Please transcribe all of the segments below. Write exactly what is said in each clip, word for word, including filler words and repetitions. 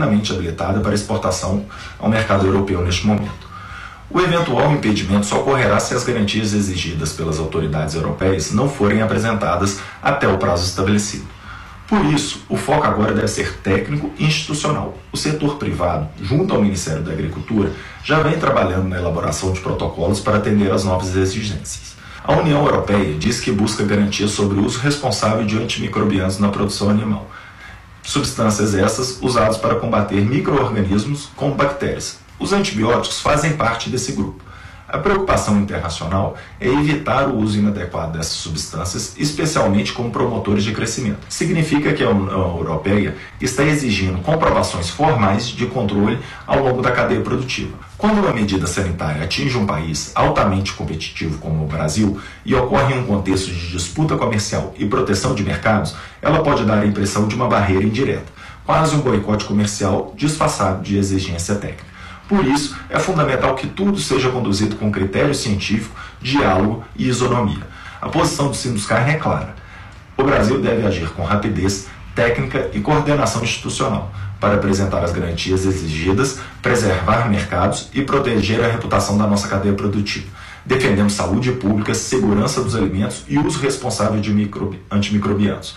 plenamente habilitada para exportação ao mercado europeu neste momento. O eventual impedimento só ocorrerá se as garantias exigidas pelas autoridades europeias não forem apresentadas até o prazo estabelecido. Por isso, o foco agora deve ser técnico e institucional. O setor privado, junto ao Ministério da Agricultura, já vem trabalhando na elaboração de protocolos para atender às novas exigências. A União Europeia diz que busca garantias sobre o uso responsável de antimicrobianos na produção animal. Substâncias essas usadas para combater micro-organismos como bactérias. Os antibióticos fazem parte desse grupo. A preocupação internacional é evitar o uso inadequado dessas substâncias, especialmente como promotores de crescimento. Significa que a União Europeia está exigindo comprovações formais de controle ao longo da cadeia produtiva. Quando uma medida sanitária atinge um país altamente competitivo como o Brasil e ocorre em um contexto de disputa comercial e proteção de mercados, ela pode dar a impressão de uma barreira indireta, quase um boicote comercial disfarçado de exigência técnica. Por isso, é fundamental que tudo seja conduzido com critério científico, diálogo e isonomia. A posição do Sinduscarne é clara. O Brasil deve agir com rapidez, técnica e coordenação institucional para apresentar as garantias exigidas, preservar mercados e proteger a reputação da nossa cadeia produtiva. Defendemos saúde pública, segurança dos alimentos e uso responsável de microbi- antimicrobianos.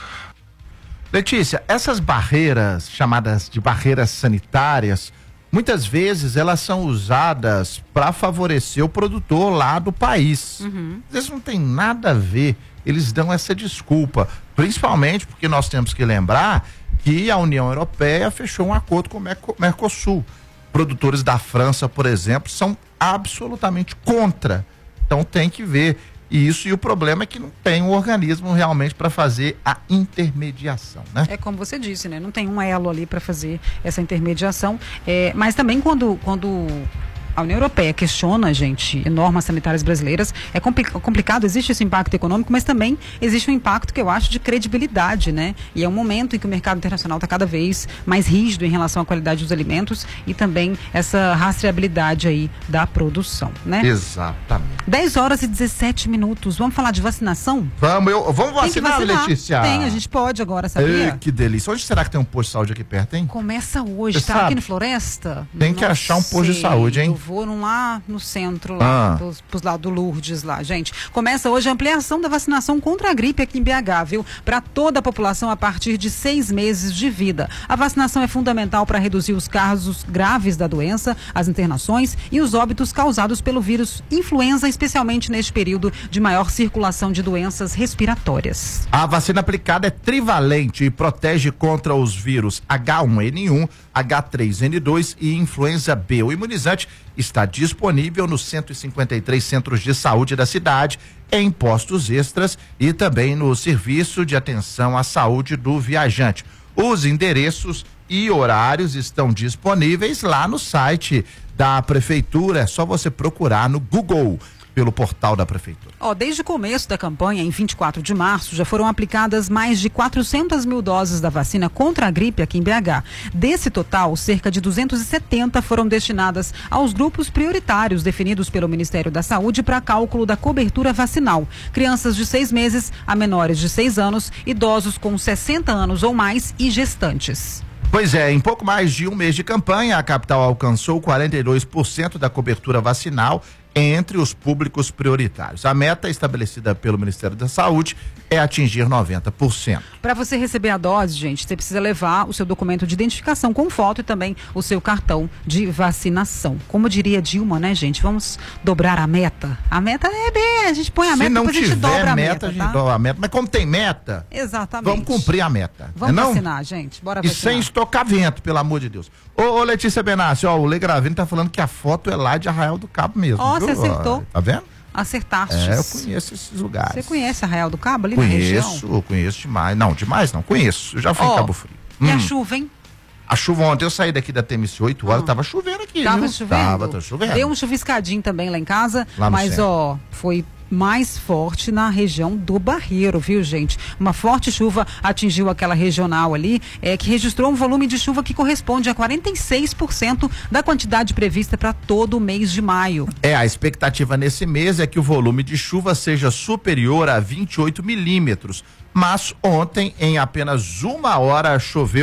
Letícia, essas barreiras, chamadas de barreiras sanitárias, muitas vezes elas são usadas para favorecer o produtor lá do país. Uhum. Às vezes não tem nada a ver, eles dão essa desculpa, principalmente porque nós temos que lembrar que a União Europeia fechou um acordo com o Mercosul. Produtores da França, por exemplo, são absolutamente contra. Então tem que ver isso, e o problema é que não tem um organismo realmente para fazer a intermediação, né? É como você disse, né? Não tem um elo ali para fazer essa intermediação, é, mas também quando, quando a União Europeia questiona, gente, normas sanitárias brasileiras, é compli- complicado, existe esse impacto econômico, mas também existe um impacto que eu acho de credibilidade, né? E é um momento em que o mercado internacional está cada vez mais rígido em relação à qualidade dos alimentos e também essa rastreabilidade aí da produção, né? Exatamente. dez horas e dezessete minutos. Vamos falar de vacinação? Vamos, eu, vamos Tem que vacinar, vacinar. Letícia? Tem, a gente pode agora, sabia? Ei, que delícia. Onde será que tem um posto de saúde aqui perto, hein? Começa hoje, Você tá sabe? aqui no Floresta? Tem que Não achar um posto de sei. saúde, hein? Eu vou num lá no centro, lá, Ah. pros, pros lados do Lourdes lá, gente. Começa hoje a ampliação da vacinação contra a gripe aqui em B H, viu? Para toda a população a partir de seis meses de vida. A vacinação é fundamental para reduzir os casos graves da doença, as internações e os óbitos causados pelo vírus influenza, especialmente neste período de maior circulação de doenças respiratórias. A vacina aplicada é trivalente e protege contra os vírus H um N um, H três N dois e influenza B. O imunizante está disponível nos cento e cinquenta e três centros de saúde da cidade, em postos extras e também no serviço de atenção à saúde do viajante. Os endereços e horários estão disponíveis lá no site da prefeitura, é só você procurar no Google pelo portal da prefeitura. Ó, desde o começo da campanha, em vinte e quatro de março, já foram aplicadas mais de quatrocentas mil doses da vacina contra a gripe aqui em B H. Desse total, cerca de duzentas e setenta foram destinadas aos grupos prioritários definidos pelo Ministério da Saúde para cálculo da cobertura vacinal. Crianças de seis meses a menores de seis anos, idosos com sessenta anos ou mais e gestantes. Pois é, em pouco mais de um mês de campanha, a capital alcançou quarenta e dois por cento da cobertura vacinal entre os públicos prioritários. A meta estabelecida pelo Ministério da Saúde é atingir noventa por cento. Para você receber a dose, gente, você precisa levar o seu documento de identificação com foto e também o seu cartão de vacinação. Como diria Dilma, né, gente? Vamos dobrar a meta. A meta é bem, a gente põe a Se meta, não depois a gente dobra tiver a meta, meta, a gente tá? dobra a meta. Mas como tem meta, Exatamente. vamos cumprir a meta. Vamos não? vacinar, gente. Bora E vacinar. sem estocar vento, pelo amor de Deus. Ô, ô Letícia Benassi, ó, o Legravino tá falando que a foto é lá de Arraial do Cabo mesmo. Ó, viu? você acertou. Tá vendo? Acertaste. É, eu conheço esses lugares. Você conhece Arraial do Cabo ali na região? Conheço, conheço demais. Não, demais não, conheço. Eu já fui Ó, em Cabo Frio. E a Hum. chuva, hein? A chuva ontem, eu saí daqui da T M C oito horas, Ah. tava chovendo aqui, Tava viu? chovendo? Tava, tá chovendo. Deu um chuviscadinho também lá em casa, Lá no mas centro. ó, foi mais forte na região do Barreiro, viu, gente? Uma forte chuva atingiu aquela regional ali, é, que registrou um volume de chuva que corresponde a quarenta e seis por cento da quantidade prevista para todo o mês de maio. É, a expectativa nesse mês é que o volume de chuva seja superior a vinte e oito milímetros, mas ontem, em apenas uma hora, choveu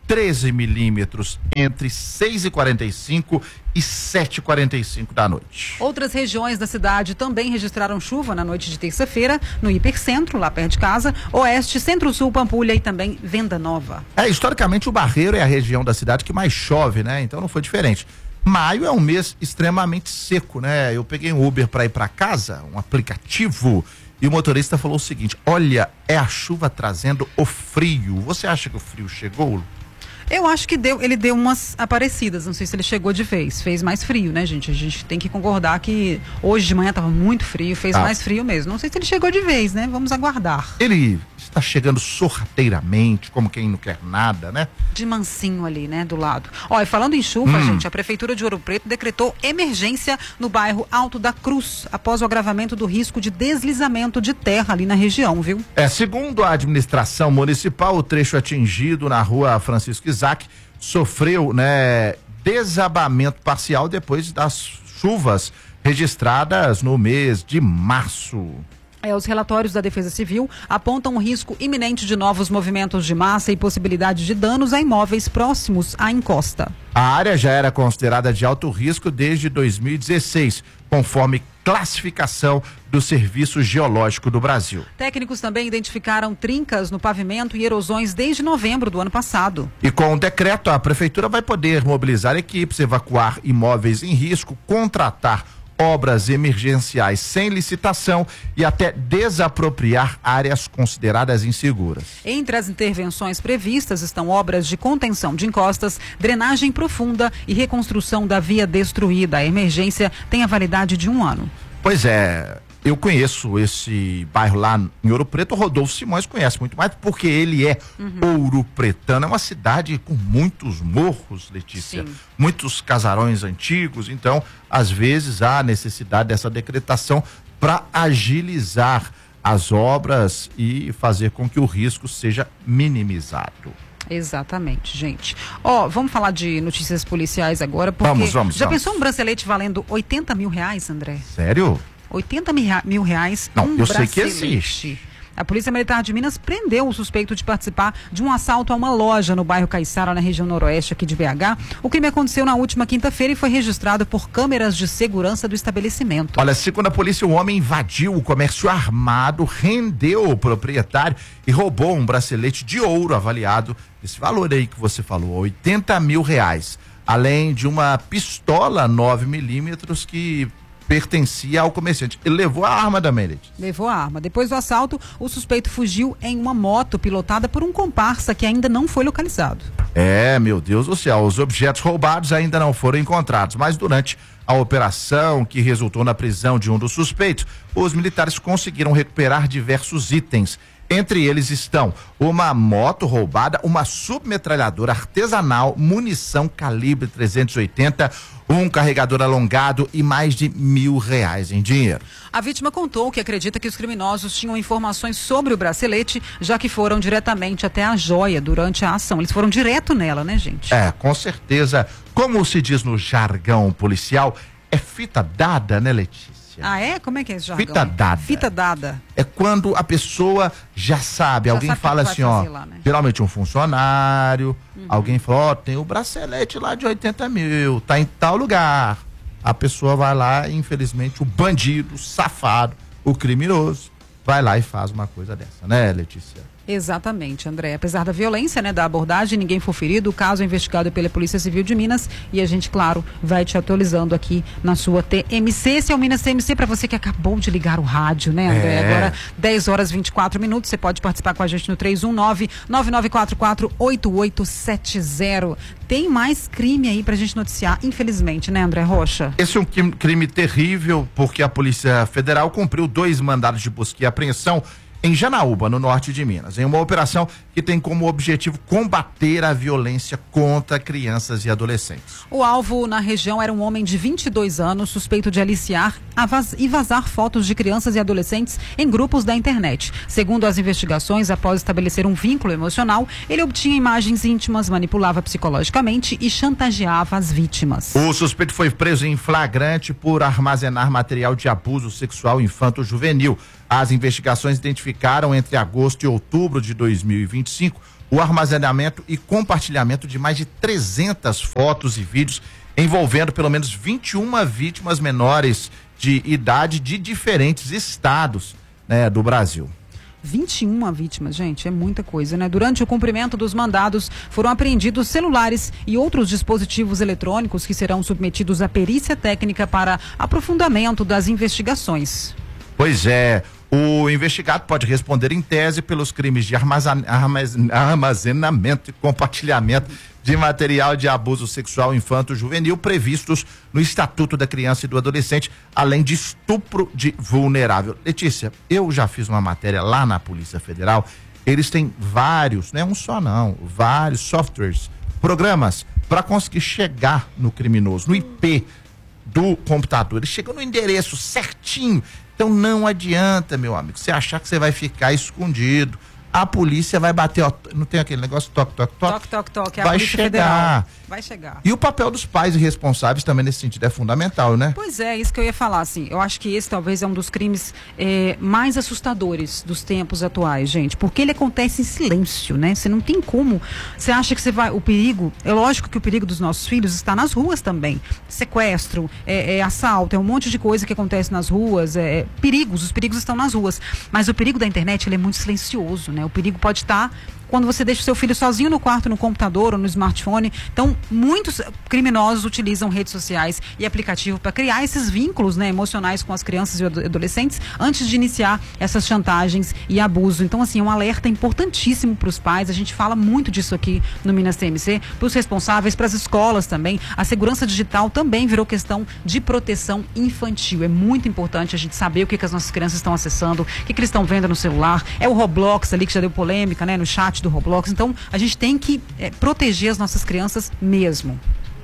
treze milímetros entre seis e quarenta e cinco e sete e quarenta e cinco da noite. Outras regiões da cidade também registraram chuva na noite de terça-feira, no Hipercentro, lá perto de casa, Oeste, Centro-Sul, Pampulha e também Venda Nova. É, historicamente o Barreiro é a região da cidade que mais chove, né? Então não foi diferente. Maio é um mês extremamente seco, né? Eu peguei um Uber para ir para casa, um aplicativo, e o motorista falou o seguinte: olha, é a chuva trazendo o frio. Você acha que o frio chegou? Eu acho que deu, ele deu umas aparecidas, não sei se ele chegou de vez, fez mais frio, né, gente? A gente tem que concordar que hoje de manhã estava muito frio, fez ah. mais frio mesmo. Não sei se ele chegou de vez, né? Vamos aguardar. Ele está chegando sorrateiramente, como quem não quer nada, né? De mansinho ali, né, do lado. Ó, e falando em chuva, hum. gente, a Prefeitura de Ouro Preto decretou emergência no bairro Alto da Cruz, após o agravamento do risco de deslizamento de terra ali na região, viu? É, segundo a administração municipal, o trecho atingido na rua Francisco Isaac sofreu, né, desabamento parcial depois das chuvas registradas no mês de março. É, os relatórios da Defesa Civil apontam um risco iminente de novos movimentos de massa e possibilidade de danos a imóveis próximos à encosta. A área já era considerada de alto risco desde dois mil e dezesseis, conforme classificação do Serviço Geológico do Brasil. Técnicos também identificaram trincas no pavimento e erosões desde novembro do ano passado. E com o decreto, a Prefeitura vai poder mobilizar equipes, evacuar imóveis em risco, contratar obras emergenciais sem licitação e até desapropriar áreas consideradas inseguras. Entre as intervenções previstas estão obras de contenção de encostas, drenagem profunda e reconstrução da via destruída. A emergência tem a validade de um ano. Pois é, eu conheço esse bairro lá em Ouro Preto. O Rodolfo Simões conhece muito mais porque ele é uhum. Ouro Pretano. É uma cidade com muitos morros, Letícia. Sim. Muitos casarões antigos. Então, às vezes, há necessidade dessa decretação para agilizar as obras e fazer com que o risco seja minimizado. Exatamente, gente. Ó, oh, vamos falar de notícias policiais agora, porque vamos, vamos, já vamos. pensou um bracelete valendo oitenta mil reais, André? Sério? oitenta mil reais, não, um eu bracelete. sei que existe. A Polícia Militar de Minas prendeu o suspeito de participar de um assalto a uma loja no bairro Caiçara, na região noroeste aqui de B H. O crime aconteceu na última quinta-feira e foi registrado por câmeras de segurança do estabelecimento. Olha, segundo a polícia, o homem invadiu o comércio armado, rendeu o proprietário e roubou um bracelete de ouro avaliado, esse valor aí que você falou, oitenta mil reais. Além de uma pistola nove milímetros que pertencia ao comerciante. Ele levou a arma da Meredith. Levou a arma. Depois do assalto, o suspeito fugiu em uma moto pilotada por um comparsa que ainda não foi localizado. É, meu Deus do céu, os objetos roubados ainda não foram encontrados, mas durante a operação que resultou na prisão de um dos suspeitos, os militares conseguiram recuperar diversos itens. Entre eles estão uma moto roubada, uma submetralhadora artesanal, munição calibre trezentos e oitenta, um carregador alongado e mais de mil reais em dinheiro. A vítima contou que acredita que os criminosos tinham informações sobre o bracelete, já que foram diretamente até a joia durante a ação. Eles foram direto nela, né, gente? É, com certeza. Como se diz no jargão policial, é fita dada, né, Letícia? Ah, é? Como é que é esse jargão? Fita dada. Fita dada. É quando a pessoa já sabe, já alguém sabe fala assim, ó, lá, né? geralmente um funcionário, uhum. alguém fala, ó, tem o bracelete lá de oitenta mil, tá em tal lugar. A pessoa vai lá e, infelizmente, o bandido, o safado, o criminoso, vai lá e faz uma coisa dessa, né, Letícia? Exatamente, André. Apesar da violência, né, da abordagem, ninguém foi ferido. O caso é investigado pela Polícia Civil de Minas e a gente, claro, vai te atualizando aqui na sua T M C. Esse é o Minas T M C para você que acabou de ligar o rádio, né, André? É. Agora, dez horas e vinte e quatro minutos. Você pode participar com a gente no três um nove, nove nove quatro quatro, oito oito sete zero. Tem mais crime aí pra gente noticiar, infelizmente, né, André Rocha? Esse é um crime terrível porque a Polícia Federal cumpriu dois mandados de busca e apreensão em Janaúba, no norte de Minas, em uma operação que tem como objetivo combater a violência contra crianças e adolescentes. O alvo na região era um homem de vinte e dois anos, suspeito de aliciar vaz- e vazar fotos de crianças e adolescentes em grupos da internet. Segundo as investigações, após estabelecer um vínculo emocional, ele obtinha imagens íntimas, manipulava psicologicamente e chantageava as vítimas. O suspeito foi preso em flagrante por armazenar material de abuso sexual infanto-juvenil. As investigações identificaram entre agosto e outubro de dois mil e vinte e cinco o armazenamento e compartilhamento de mais de trezentas fotos e vídeos envolvendo pelo menos vinte e uma vítimas menores de idade de diferentes estados, né, do Brasil. vinte e uma vítimas, gente, é muita coisa, né? Durante o cumprimento dos mandados, foram apreendidos celulares e outros dispositivos eletrônicos que serão submetidos à perícia técnica para aprofundamento das investigações. Pois é, o investigado pode responder em tese pelos crimes de armazen- armazen- armazenamento e compartilhamento de material de abuso sexual infanto-juvenil previstos no Estatuto da Criança e do Adolescente, além de estupro de vulnerável. Letícia, eu já fiz uma matéria lá na Polícia Federal, eles têm vários, não é um só não, vários softwares, programas para conseguir chegar no criminoso, no I P do computador. Eles chegam no endereço certinho. Então não adianta, meu amigo, você achar que você vai ficar escondido. A polícia vai bater, ó, não tem aquele negócio toque, toque, toque. Toque, toque, toque. É a vai Polícia chegar. Federal. Vai chegar. E o papel dos pais e responsáveis também nesse sentido é fundamental, né? Pois é, isso que eu ia falar, assim, eu acho que esse talvez é um dos crimes é, mais assustadores dos tempos atuais, gente, porque ele acontece em silêncio, né? Você não tem como, você acha que você vai, o perigo, é lógico que o perigo dos nossos filhos está nas ruas também, sequestro, é, é assalto, é um monte de coisa que acontece nas ruas, é, é perigos, os perigos estão nas ruas, mas o perigo da internet, ele é muito silencioso, né? O perigo pode estar quando você deixa o seu filho sozinho no quarto, no computador ou no smartphone. Então, muitos criminosos utilizam redes sociais e aplicativo para criar esses vínculos, né, emocionais com as crianças e adolescentes antes de iniciar essas chantagens e abuso. Então, assim, é um alerta importantíssimo para os pais. A gente fala muito disso aqui no Minas T M C, para os responsáveis, para as escolas também. A segurança digital também virou questão de proteção infantil. É muito importante a gente saber o que, que as nossas crianças estão acessando, o que, que eles estão vendo no celular. É o Roblox ali que já deu polêmica, né, no chat do Roblox. Então, a gente tem que é, proteger as nossas crianças mesmo.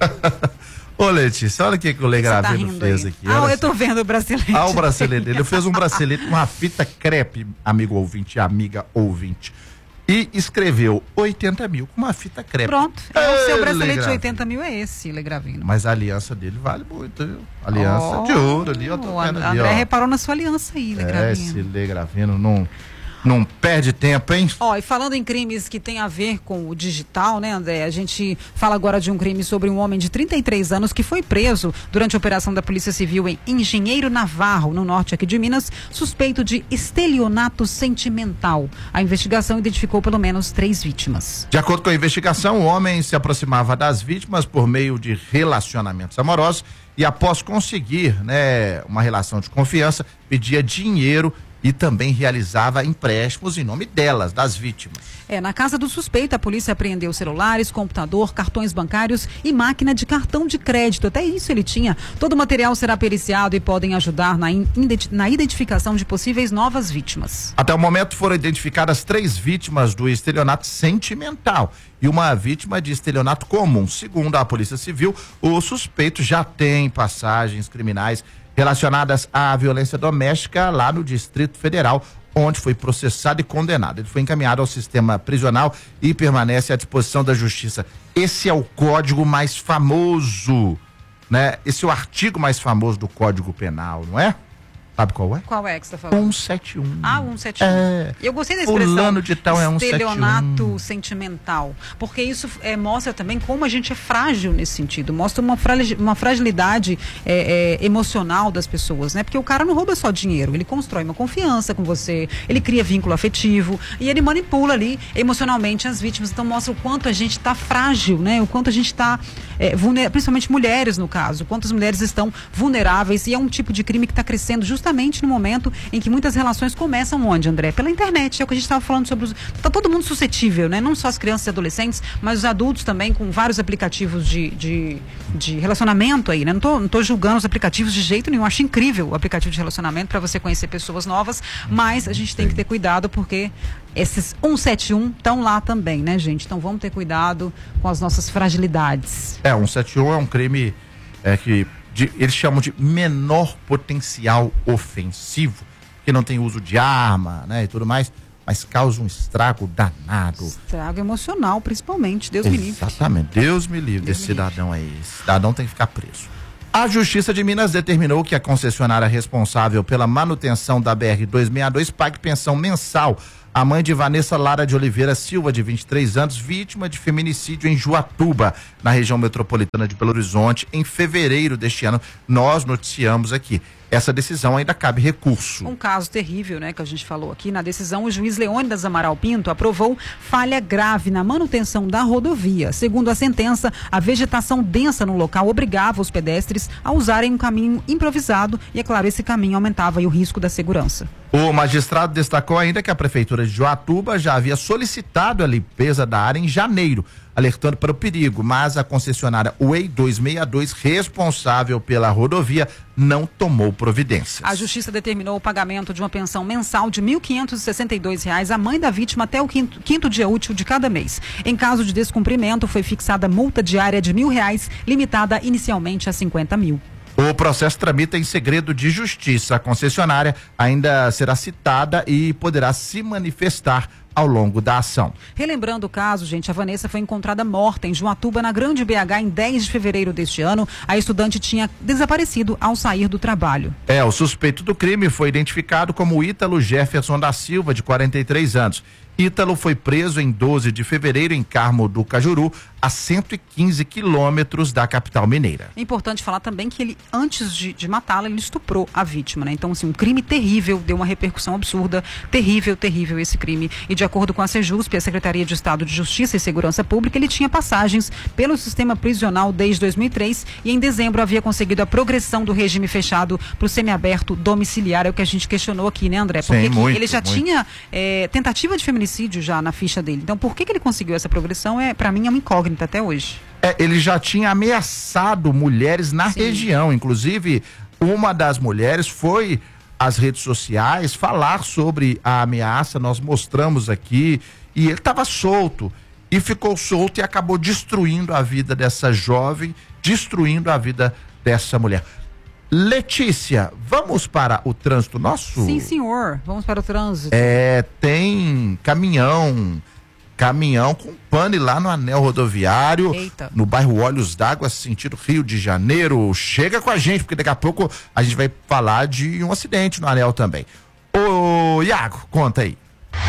Ô, Letícia, olha o que, que o Lê Gravino tá fez aí. aqui. Ah, olha eu tô assim. vendo o bracelete. Ah, o bracelete. Ele fez um bracelete, uma fita crepe, amigo ouvinte, amiga ouvinte. E escreveu oitenta mil com uma fita crepe. Pronto. É, o seu Ei, bracelete de oitenta mil é esse, Lê Gravino. Mas a aliança dele vale muito, viu? Aliança oh, de ouro ali, ó. Tô o vendo ali, André ó. reparou na sua aliança aí, Lê É, Gravino. esse Lê Gravino não, não perde tempo, hein? Ó, e falando em crimes que tem a ver com o digital, né, André? A gente fala agora de um crime sobre um homem de trinta e três anos que foi preso durante a operação da Polícia Civil em Engenheiro Navarro, no norte aqui de Minas, suspeito de estelionato sentimental. A investigação identificou pelo menos três vítimas. De acordo com a investigação, o homem se aproximava das vítimas por meio de relacionamentos amorosos e após conseguir, né, uma relação de confiança, pedia dinheiro e também realizava empréstimos em nome delas, das vítimas. É, na casa do suspeito, a polícia apreendeu celulares, computador, cartões bancários e máquina de cartão de crédito. Até isso ele tinha. Todo o material será periciado e podem ajudar na, in, na identificação de possíveis novas vítimas. Até o momento foram identificadas três vítimas do estelionato sentimental e uma vítima de estelionato comum. Segundo a Polícia Civil, o suspeito já tem passagens criminais relacionadas à violência doméstica lá no Distrito Federal, onde foi processado e condenado. Ele foi encaminhado ao sistema prisional e permanece à disposição da Justiça. Esse é o código mais famoso, né? Esse é o artigo mais famoso do Código Penal, não é? Sabe qual é? Qual é que você está falando? cento e setenta e um. Ah, cento e setenta e um. É. Eu gostei da expressão Fulano de tal é cento e setenta e um. estelionato sentimental, porque isso é, mostra também como a gente é frágil nesse sentido, mostra uma, fragi uma fragilidade é, é, emocional das pessoas, né? Porque o cara não rouba só dinheiro, ele constrói uma confiança com você, ele cria vínculo afetivo e ele manipula ali emocionalmente as vítimas. Então mostra o quanto a gente está frágil, né? O quanto a gente está, é, principalmente mulheres no caso, quantas mulheres estão vulneráveis, e é um tipo de crime que está crescendo justamente no momento em que muitas relações começam onde, André? Pela internet. É o que a gente estava falando sobre os... Tá todo mundo suscetível, né? Não só as crianças e adolescentes, mas os adultos também, com vários aplicativos de, de, de relacionamento aí, né? Não tô, não tô julgando os aplicativos de jeito nenhum. Acho incrível o aplicativo de relacionamento para você conhecer pessoas novas, mas a gente tem que ter cuidado porque esses cento e setenta e um estão lá também, né, gente? Então vamos ter cuidado com as nossas fragilidades. É, cento e setenta e um é um crime é, que De, eles chamam de menor potencial ofensivo, que não tem uso de arma, né, e tudo mais, mas causa um estrago danado. Estrago emocional, principalmente. Deus me livre. Exatamente. Deus me livre desse cidadão aí. Esse cidadão tem que ficar preso. A Justiça de Minas determinou que a concessionária responsável pela manutenção da B R duzentos e sessenta e dois pague pensão mensal a mãe de Vanessa Lara de Oliveira Silva, de vinte e três anos, vítima de feminicídio em Juatuba, na região metropolitana de Belo Horizonte, em fevereiro deste ano. Nós noticiamos aqui. Essa decisão ainda cabe recurso. Um caso terrível, né, que a gente falou aqui. Na decisão, o juiz Leônidas Amaral Pinto aprovou falha grave na manutenção da rodovia. Segundo a sentença, a vegetação densa no local obrigava os pedestres a usarem um caminho improvisado e, é claro, esse caminho aumentava aí o risco da segurança. O magistrado destacou ainda que a prefeitura de Juatuba já havia solicitado a limpeza da área em janeiro, alertando para o perigo, mas a concessionária U E I duzentos e sessenta e dois, responsável pela rodovia, não tomou providências. A justiça determinou o pagamento de uma pensão mensal de mil quinhentos e sessenta e dois reais à mãe da vítima até o quinto, quinto dia útil de cada mês. Em caso de descumprimento, foi fixada multa diária de mil reais, limitada inicialmente a cinquenta mil. O processo tramita em segredo de justiça. A concessionária ainda será citada e poderá se manifestar ao longo da ação. Relembrando o caso, gente, a Vanessa foi encontrada morta em Juatuba, na Grande B H, em dez de fevereiro deste ano. A estudante tinha desaparecido ao sair do trabalho. É, o suspeito do crime foi identificado como Ítalo Jefferson da Silva, de quarenta e três anos. Ítalo foi preso em doze de fevereiro em Carmo do Cajuru, a cento e quinze quilômetros da capital mineira. É importante falar também que ele, antes de, de matá-la, ele estuprou a vítima, né? Então, assim, um crime terrível, deu uma repercussão absurda, terrível, terrível esse crime. E de acordo com a Sejusp, a Secretaria de Estado de Justiça e Segurança Pública, ele tinha passagens pelo sistema prisional desde dois mil e três e em dezembro havia conseguido a progressão do regime fechado para o semiaberto domiciliar, é o que a gente questionou aqui, né, André? Porque Sim, muito, ele já muito. tinha é, tentativa de feminicídio já na ficha dele. Então, por que que ele conseguiu essa progressão? É, para mim, é uma incógnita até hoje. É, ele já tinha ameaçado mulheres na Sim. região. Inclusive, uma das mulheres foi às redes sociais falar sobre a ameaça. Nós mostramos aqui. E ele estava solto. E ficou solto e acabou destruindo a vida dessa jovem, destruindo a vida dessa mulher. Letícia, vamos para o trânsito nosso? Sim, senhor. Vamos para o trânsito. É, tem caminhão, caminhão com pane lá no anel rodoviário. Eita. No bairro Olhos d'Água, sentido Rio de Janeiro. Chega com a gente, porque daqui a pouco a gente vai falar de um acidente no anel também. Ô, Iago, conta aí.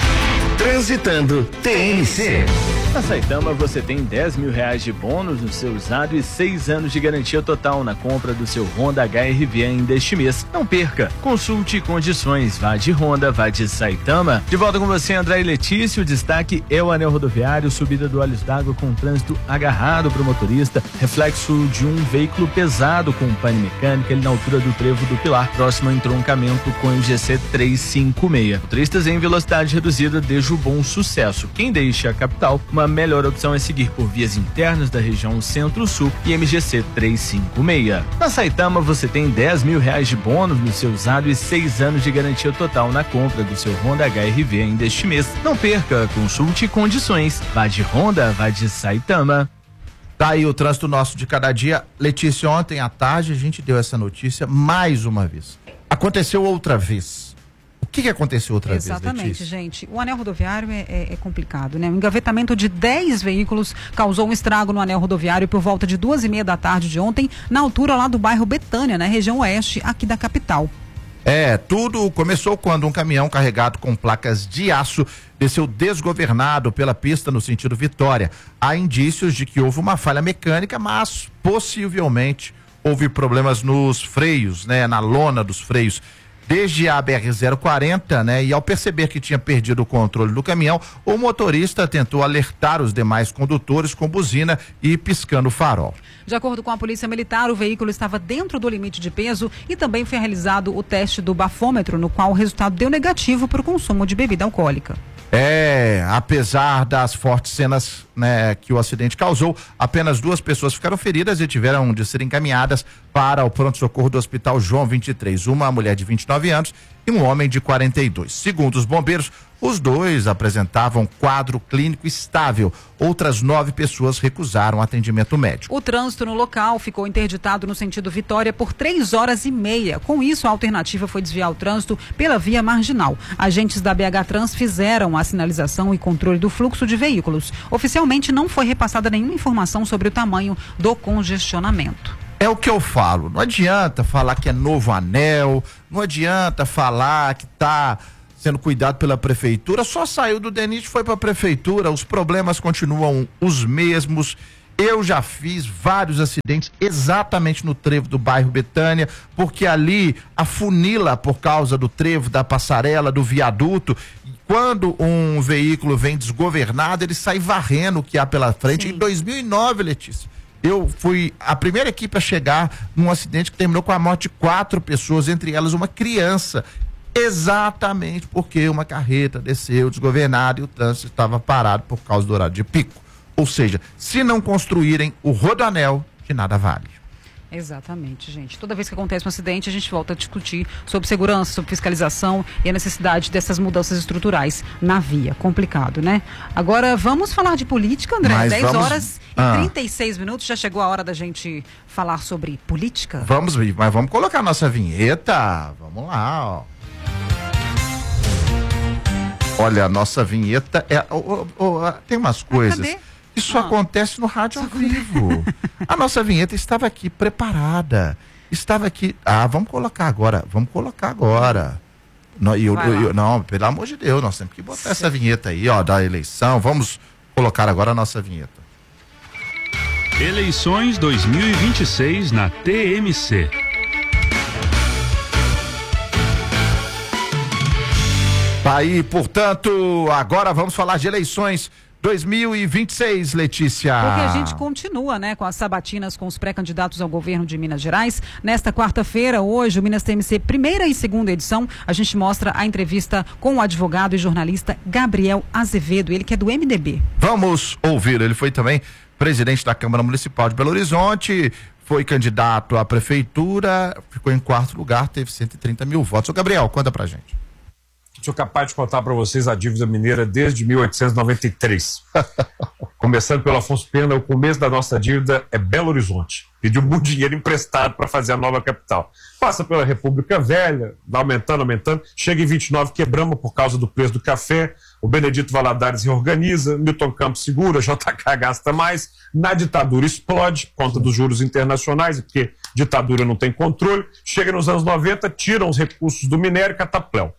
Transitando T N C. Na Saitama você tem dez mil reais de bônus no seu usado e seis anos de garantia total na compra do seu Honda H R V ainda este mês. Não perca, consulte condições, vá de Honda, vá de Saitama. De volta com você, André e Letícia, o destaque é o anel rodoviário, subida do Olhos d'Água com trânsito agarrado para o motorista, reflexo de um veículo pesado com pane mecânica ali na altura do Trevo do Pilar, próximo ao entroncamento com o G C trezentos e cinquenta e seis. Motoristas em velocidade reduzida desde o Bom Sucesso. Quem deixa a capital, uma melhor opção é seguir por vias internas da região Centro-Sul e M G C trezentos e cinquenta e seis. Na Saitama você tem dez mil reais de bônus no seu usado e seis anos de garantia total na compra do seu Honda H R V ainda este mês. Não perca, consulte condições. Vá de Honda, vá de Saitama. Tá aí o trânsito nosso de cada dia. Letícia, ontem à tarde a gente deu essa notícia mais uma vez. Aconteceu outra vez. O que, que aconteceu outra Exatamente, vez, Letícia? gente. O anel rodoviário é, é, é complicado, né? O engavetamento de dez veículos causou um estrago no anel rodoviário por volta de duas e meia da tarde de ontem, na altura lá do bairro Betânia, na região oeste aqui da capital. É, tudo começou quando um caminhão carregado com placas de aço desceu desgovernado pela pista no sentido Vitória. Há indícios de que houve uma falha mecânica, mas possivelmente houve problemas nos freios, né? Na lona dos freios. Desde a B R zero quarenta, né? E ao perceber que tinha perdido o controle do caminhão, o motorista tentou alertar os demais condutores com buzina e piscando o farol. De acordo com a Polícia Militar, o veículo estava dentro do limite de peso e também foi realizado o teste do bafômetro, no qual o resultado deu negativo para o consumo de bebida alcoólica. É, apesar das fortes cenas, né, que o acidente causou, apenas duas pessoas ficaram feridas e tiveram de ser encaminhadas para o pronto-socorro do Hospital João vinte e três, uma mulher de vinte e nove anos e um homem de quarenta e dois. Segundo os bombeiros, os dois apresentavam quadro clínico estável. Outras nove pessoas recusaram atendimento médico. O trânsito no local ficou interditado no sentido Vitória por três horas e meia. Com isso, a alternativa foi desviar o trânsito pela via marginal. Agentes da B H Trans fizeram a sinalização e controle do fluxo de veículos. Oficialmente não foi repassada nenhuma informação sobre o tamanho do congestionamento. É o que eu falo, não adianta falar que é novo anel, não adianta falar que tá sendo cuidado pela prefeitura, só saiu do DENIT e foi para a prefeitura, os problemas continuam os mesmos. Eu já fiz vários acidentes exatamente no trevo do bairro Betânia, porque ali afunila por causa do trevo, da passarela, do viaduto. Quando um veículo vem desgovernado, ele sai varrendo o que há pela frente. Sim. Em dois mil e nove, Letícia, eu fui a primeira equipe a chegar num acidente que terminou com a morte de quatro pessoas, entre elas uma criança. Exatamente porque uma carreta desceu desgovernada e o trânsito estava parado por causa do horário de pico. Ou seja, se não construírem o rodoanel, de nada vale. Exatamente, gente. Toda vez que acontece um acidente, a gente volta a discutir sobre segurança, sobre fiscalização e a necessidade dessas mudanças estruturais na via. Complicado, né? Agora, vamos falar de política, André? Mas dez vamos... horas e ah. trinta e seis minutos. Já chegou a hora da gente falar sobre política? Vamos, mas vamos colocar a nossa vinheta. Vamos lá, ó. Olha, a nossa vinheta é... Oh, oh, oh, tem umas coisas... Ah, Isso ah. acontece no rádio ao vivo. A nossa vinheta estava aqui preparada. Estava aqui. Ah, vamos colocar agora. Vamos colocar agora. Não, eu, eu, eu, não, pelo amor de Deus, nós temos que botar Sim. essa vinheta aí, ó, da eleição. Vamos colocar agora a nossa vinheta. Eleições dois mil e vinte e seis na T M C. Tá aí, portanto, agora vamos falar de eleições dois mil e vinte e seis, Letícia. Porque a gente continua, né, com as sabatinas com os pré-candidatos ao governo de Minas Gerais. Nesta quarta-feira, hoje, o Minas T M C, primeira e segunda edição, a gente mostra a entrevista com o advogado e jornalista Gabriel Azevedo, ele que é do M D B. Vamos ouvir, ele foi também presidente da Câmara Municipal de Belo Horizonte, foi candidato à prefeitura, ficou em quarto lugar, teve cento e trinta mil votos. Ô Gabriel, conta pra gente. Sou capaz de contar para vocês a dívida mineira desde mil oitocentos e noventa e três. Começando pelo Afonso Pena, o começo da nossa dívida é Belo Horizonte. Pediu muito dinheiro emprestado para fazer a nova capital. Passa pela República Velha, vai aumentando, aumentando. Chega em vinte e nove, quebramos por causa do preço do café. O Benedito Valadares reorganiza, Milton Campos segura, J K gasta mais. Na ditadura explode, por conta dos juros internacionais, porque ditadura não tem controle. Chega nos anos noventa, tiram os recursos do minério e catapléu.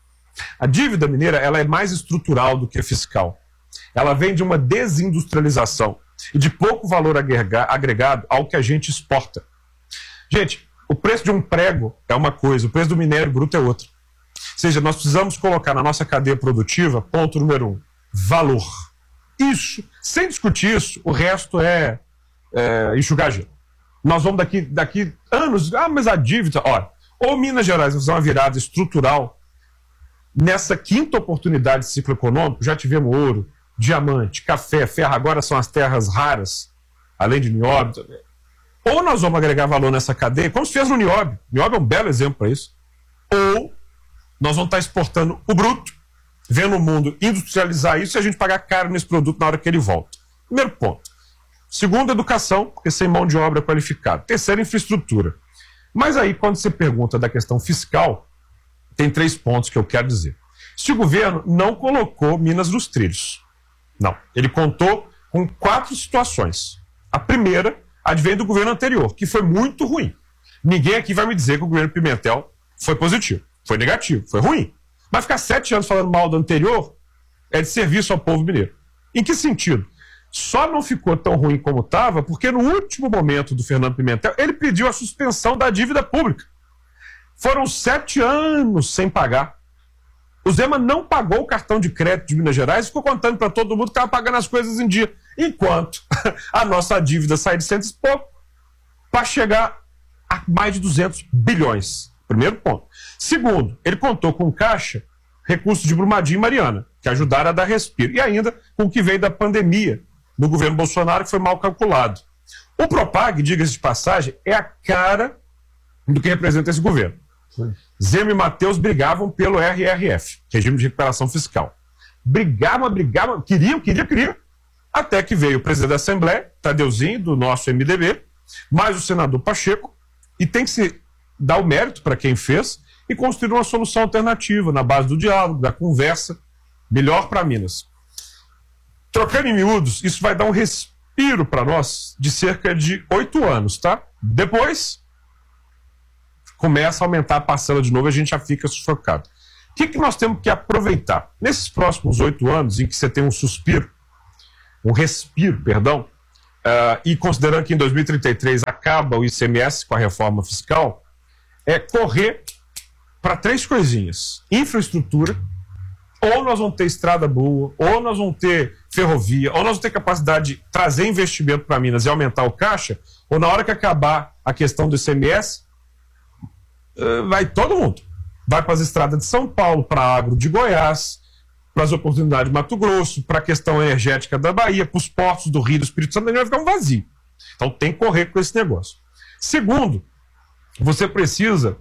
A dívida mineira, ela é mais estrutural do que fiscal. Ela vem de uma desindustrialização e de pouco valor agregado ao que a gente exporta. Gente, o preço de um prego é uma coisa, o preço do minério bruto é outra. Ou seja, nós precisamos colocar na nossa cadeia produtiva, ponto número um, valor. Isso, sem discutir isso, o resto é, é enxugar gelo. Nós vamos daqui, daqui anos, ah, mas a dívida, olha, ou Minas Gerais vai fazer uma virada estrutural. Nessa quinta oportunidade de ciclo econômico, já tivemos ouro, diamante, café, ferro, agora são as terras raras, além de nióbio também. Ou nós vamos agregar valor nessa cadeia, como se fez no nióbio. Nióbio é um belo exemplo para isso. Ou nós vamos estar exportando o bruto, vendo o mundo industrializar isso e a gente pagar caro nesse produto na hora que ele volta. Primeiro ponto. Segundo, educação, porque sem mão de obra qualificada. Terceiro, infraestrutura. Mas aí, quando você pergunta da questão fiscal, tem três pontos que eu quero dizer. Se o governo não colocou Minas nos trilhos. Não. Ele contou com quatro situações. A primeira advém do governo anterior, que foi muito ruim. Ninguém aqui vai me dizer que o governo Pimentel foi positivo. Foi negativo, foi ruim. Mas ficar sete anos falando mal do anterior é de serviço ao povo mineiro. Em que sentido? Só não ficou tão ruim como estava porque no último momento do Fernando Pimentel, ele pediu a suspensão da dívida pública. Foram sete anos sem pagar. O Zema não pagou o cartão de crédito de Minas Gerais e ficou contando para todo mundo que estava pagando as coisas em dia. Enquanto a nossa dívida sai de cento e pouco para chegar a mais de duzentos bilhões. Primeiro ponto. Segundo, ele contou com caixa, recursos de Brumadinho e Mariana, que ajudaram a dar respiro. E ainda com o que veio da pandemia no governo Bolsonaro, que foi mal calculado. O Propag, diga-se de passagem, é a cara do que representa esse governo. Zema e Mateus brigavam pelo R R F, Regime de Recuperação Fiscal. Brigavam, brigavam, queriam, queriam, queriam, até que veio o presidente da Assembleia, Tadeuzinho, do nosso M D B, mais o senador Pacheco, e tem que se dar o mérito para quem fez e construir uma solução alternativa na base do diálogo, da conversa, melhor para Minas. Trocando em miúdos, isso vai dar um respiro para nós de cerca de oito anos, tá? Depois começa a aumentar a parcela de novo e a gente já fica sufocado. O que, que nós temos que aproveitar? Nesses próximos oito anos, em que você tem um suspiro, um respiro, perdão, uh, e considerando que em dois mil e trinta e três acaba o I C M S com a reforma fiscal, é correr para três coisinhas: infraestrutura, ou nós vamos ter estrada boa, ou nós vamos ter ferrovia, ou nós vamos ter capacidade de trazer investimento para Minas e aumentar o caixa, ou na hora que acabar a questão do I C M S, uh, vai todo mundo. Vai para as estradas de São Paulo, para a agro de Goiás, para as oportunidades de Mato Grosso, para a questão energética da Bahia, para os portos do Rio do Espírito Santo, vai ficar um vazio. Então tem que correr com esse negócio. Segundo, você precisa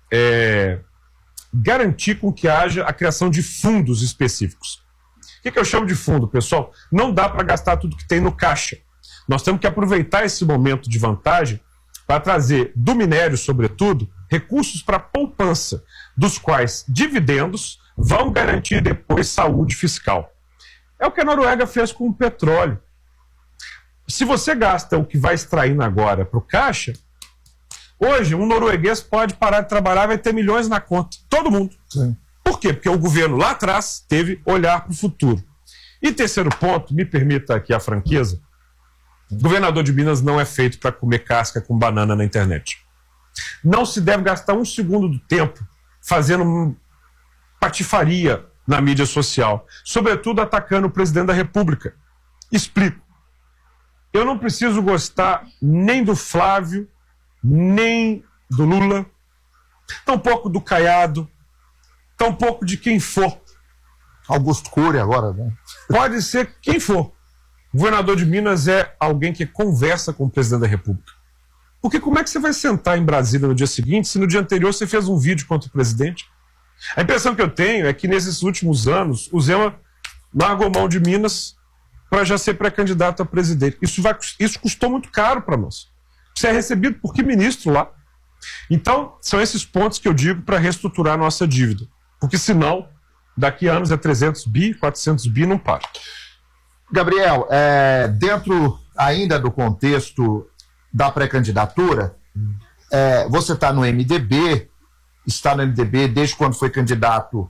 é, garantir com que haja a criação de fundos específicos. O que, que eu chamo de fundo, pessoal? Não dá para gastar tudo que tem no caixa. Nós temos que aproveitar esse momento de vantagem para trazer do minério, sobretudo, recursos para poupança, dos quais dividendos vão garantir depois saúde fiscal. É o que a Noruega fez com o petróleo. Se você gasta o que vai extraindo agora para o caixa, hoje um norueguês pode parar de trabalhar e vai ter milhões na conta. Todo mundo. Sim. Por quê? Porque o governo lá atrás teve olhar para o futuro. E terceiro ponto, me permita aqui a franqueza, o governador de Minas não é feito para comer casca com banana na internet. Não se deve gastar um segundo do tempo fazendo patifaria na mídia social, sobretudo atacando o presidente da República. Explico. Eu não preciso gostar nem do Flávio, nem do Lula, tampouco do Caiado, tampouco de quem for. Augusto Cury agora, né? Pode ser quem for. O governador de Minas é alguém que conversa com o presidente da República. Porque como é que você vai sentar em Brasília no dia seguinte se no dia anterior você fez um vídeo contra o presidente? A impressão que eu tenho é que nesses últimos anos o Zema largou mão de Minas para já ser pré-candidato a presidente. Isso, vai, isso custou muito caro para nós. Você é recebido por que ministro lá? Então, são esses pontos que eu digo para reestruturar a nossa dívida. Porque senão, daqui a anos é trezentos bi, quatrocentos bi, não para. Gabriel, é, dentro ainda do contexto da pré-candidatura, é, você está no M D B, está no M D B desde quando foi candidato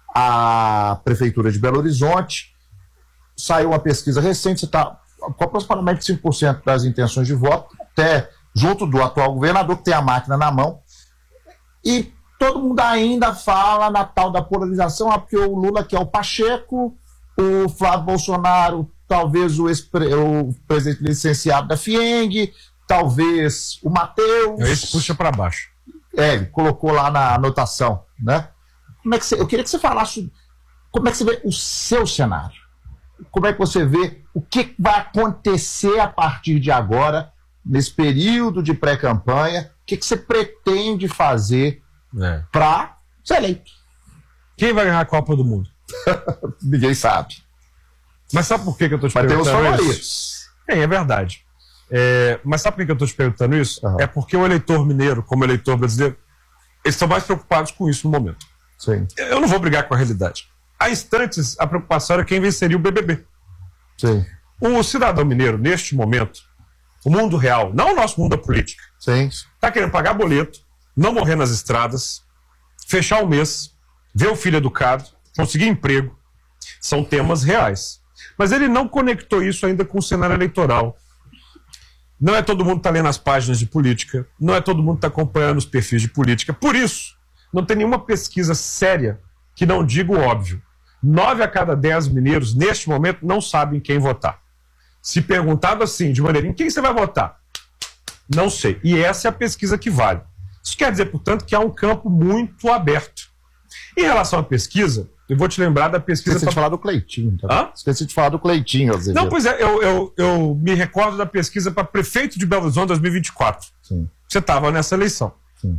à Prefeitura de Belo Horizonte. Saiu uma pesquisa recente, você está com aproximadamente cinco por cento das intenções de voto, até junto do atual governador, que tem a máquina na mão. E todo mundo ainda fala na tal da polarização, ah, porque o Lula quer o Pacheco, o Flávio Bolsonaro, talvez o, o presidente licenciado da FIENG, talvez o Matheus. Esse puxa para baixo. É, ele colocou lá na anotação, né? Como é que você, eu queria que você falasse como é que você vê o seu cenário. Como é que você vê o que vai acontecer a partir de agora, nesse período de pré-campanha, o que, que você pretende fazer é. para ser eleito? Quem vai ganhar a Copa do Mundo? Ninguém sabe. Mas sabe por que, que eu estou te Vai perguntando ter os favoritos. isso? É, é verdade. É, mas sabe por que, que eu estou te perguntando isso? Uhum. É porque o eleitor mineiro, como eleitor brasileiro, eles estão mais preocupados com isso no momento. Sim. Eu não vou brigar com a realidade. Há instantes, a preocupação era quem venceria o B B B. Sim. O cidadão mineiro, neste momento, o mundo real, não o nosso mundo da política, está querendo pagar boleto, não morrer nas estradas, fechar o mês, ver o filho educado, conseguir emprego. São temas reais. Mas ele não conectou isso ainda com o cenário eleitoral. Não é todo mundo que está lendo as páginas de política, não é todo mundo que está acompanhando os perfis de política. Por isso, não tem nenhuma pesquisa séria que não diga o óbvio. Nove a cada dez mineiros, neste momento, não sabem quem votar. Se perguntado assim, de maneira, em quem você vai votar? Não sei. E essa é a pesquisa que vale. Isso quer dizer, portanto, que há um campo muito aberto. Em relação à pesquisa, eu vou te lembrar da pesquisa... Esqueci pra... de falar do Cleitinho. Tá? Hã? Esqueci de falar do Cleitinho. Não, pois é, eu, eu, eu me recordo da pesquisa para prefeito de Belo Horizonte dois mil e vinte e quatro. Sim. Você estava nessa eleição. Sim.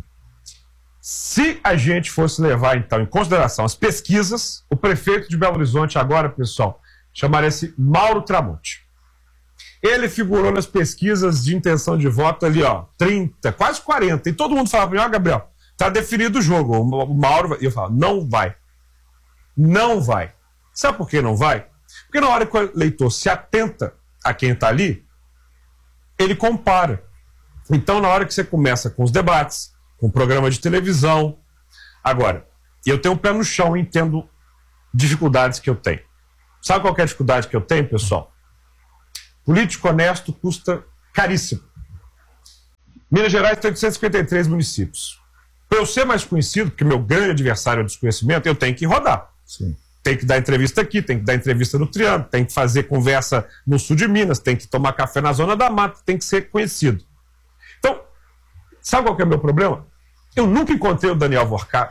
Se a gente fosse levar, então, em consideração as pesquisas, o prefeito de Belo Horizonte agora, pessoal, chamaria-se Mauro Tramonte. Ele figurou nas pesquisas de intenção de voto ali, ó, trinta, quase quarenta. E todo mundo falava para mim, ó, Gabriel, tá definido o jogo. O Mauro... E eu falava, não vai. Não vai. Sabe por que não vai? Porque na hora que o eleitor se atenta a quem está ali, ele compara. Então, na hora que você começa com os debates, com o programa de televisão... Agora, E eu tenho um pé no chão e entendo dificuldades que eu tenho. Sabe qual que é a dificuldade que eu tenho, pessoal? Político honesto custa caríssimo. Minas Gerais tem oitocentos e cinquenta e três municípios. Para eu ser mais conhecido, porque meu grande adversário é o desconhecimento, eu tenho que rodar. Sim. Tem que dar entrevista aqui, tem que dar entrevista no Triângulo, tem que fazer conversa no sul de Minas, tem que tomar café na Zona da Mata, tem que ser conhecido. Então, sabe qual que é o meu problema? Eu nunca encontrei o Daniel Vorcar.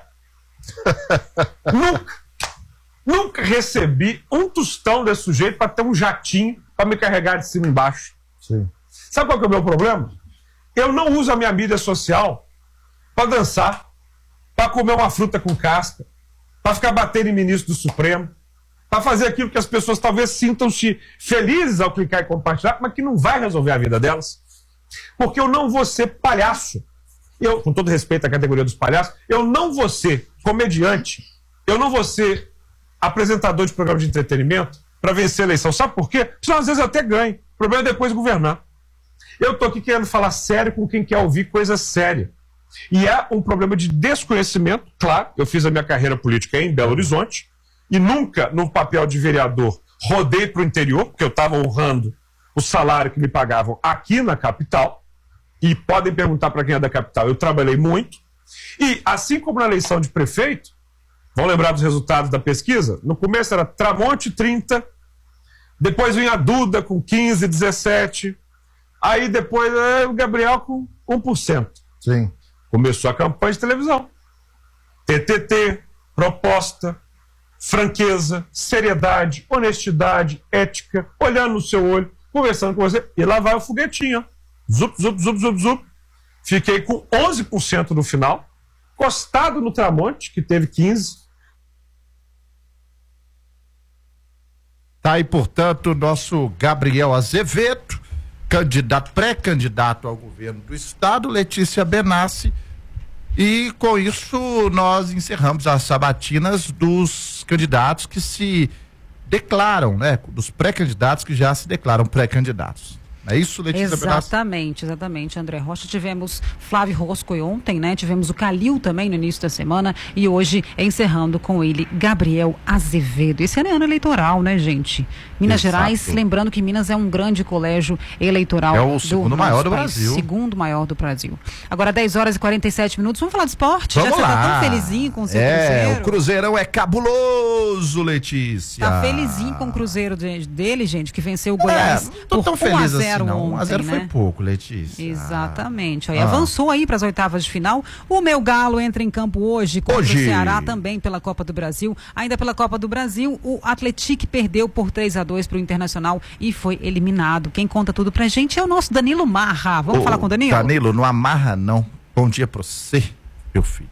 Nunca. Nunca recebi um tostão desse sujeito para ter um jatinho para me carregar de cima e embaixo. Sim. Sabe qual que é o meu problema? Eu não uso a minha mídia social para dançar, para comer uma fruta com casca, para ficar batendo em ministro do Supremo, para fazer aquilo que as pessoas talvez sintam-se felizes ao clicar e compartilhar, mas que não vai resolver a vida delas. Porque eu não vou ser palhaço. Eu, com todo respeito à categoria dos palhaços, eu não vou ser comediante, eu não vou ser apresentador de programa de entretenimento para vencer a eleição. Sabe por quê? Senão às vezes eu até ganho. O problema é depois governar. Eu estou aqui querendo falar sério com quem quer ouvir coisa séria. E é um problema de desconhecimento. Claro, eu fiz a minha carreira política em Belo Horizonte e nunca, no papel de vereador, rodei para o interior, porque eu estava honrando o salário que me pagavam aqui na capital. E podem perguntar para quem é da capital, eu trabalhei muito. E assim como na eleição de prefeito, vão lembrar dos resultados da pesquisa? No começo era Tramonte trinta, depois vinha a Duda com quinze, dezessete, aí depois é, o Gabriel com um por cento. Sim. Começou a campanha de televisão. T T T, proposta, franqueza, seriedade, honestidade, ética, olhando no seu olho, conversando com você, e lá vai o foguetinho. Zup, zup, zup, zup, zup. Fiquei com onze por cento no final, costado no Tramonte, que teve quinze por cento. Tá aí, portanto, nosso Gabriel Azevedo, candidato, pré-candidato ao governo do estado, Letícia Benassi, e com isso nós encerramos as sabatinas dos candidatos que se declaram, né? Dos pré-candidatos que já se declaram pré-candidatos. É isso, Letícia Benassi? Exatamente, exatamente, André Rocha. Tivemos Flávio Rosco ontem, né? Tivemos o Calil também no início da semana e hoje encerrando com ele Gabriel Azevedo. Esse ano é ano eleitoral, né, gente? Minas Exato. Gerais, lembrando que Minas é um grande colégio eleitoral. É o segundo do maior do país, Brasil. Segundo maior do Brasil. Agora dez horas e quarenta e sete minutos, vamos falar de esporte? Vamos Já lá. você tá tão felizinho com o seu é, Cruzeiro? o Cruzeirão é cabuloso, Letícia. Tá felizinho com o Cruzeiro de, dele, gente, que venceu o Goiás É, não tô por tão feliz um a zero assim, não. ontem, um a zero né? foi pouco, Letícia. Exatamente. Aí Ah. avançou aí para as oitavas de final. O meu Galo entra em campo hoje contra Hoje. o Ceará, também pela Copa do Brasil. Ainda pela Copa do Brasil, o Atlético perdeu por três a dois para o Internacional e foi eliminado. Quem conta tudo pra gente é o nosso Danilo Marra. Vamos Ô, falar com o Danilo? Danilo, não amarra não. Bom dia pra você, meu filho.